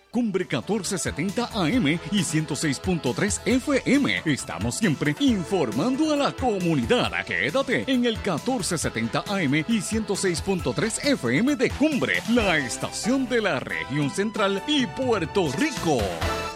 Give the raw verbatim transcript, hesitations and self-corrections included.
Cumbre catorce setenta A M y ciento seis punto tres F M. Estamos siempre informando a la comunidad. Quédate en el catorce setenta A M y ciento seis punto tres F M de Cumbre, la estación de la región central y Puerto Rico.